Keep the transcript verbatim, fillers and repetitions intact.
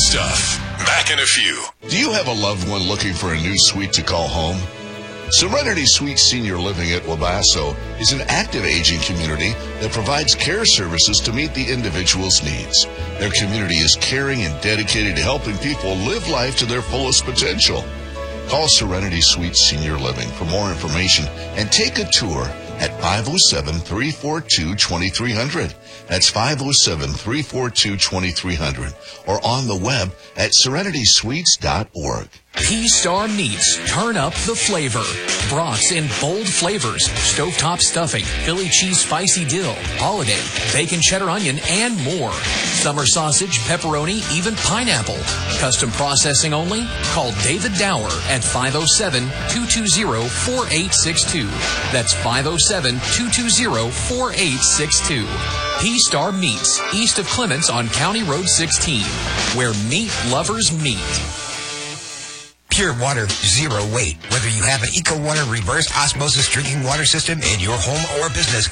stuff. Back in a few. Do you have a loved one looking for a new suite to call home? Serenity Suite Senior Living at Wabasso is an active aging community that provides care services to meet the individual's needs. Their community is caring and dedicated to helping people live life to their fullest potential. Call Serenity Suite Senior Living for more information and take a tour at five oh seven, three four two, two three zero zero. That's five oh seven, three four two, two three zero zero. Or on the web at serenity suites dot org. P-Star Meats. Turn up the flavor. Brats in bold flavors. Stovetop stuffing, Philly cheese spicy dill, holiday, bacon cheddar onion, and more. Summer sausage, pepperoni, even pineapple. Custom processing only? Call David Dower at five oh seven, two two zero, four eight six two. That's five oh seven, two two zero, four eight six two. P-Star Meats, east of Clements on County Road sixteen, where meat lovers meet. Pure water, zero weight. Whether you have an EcoWater reverse osmosis drinking water system in your home or business,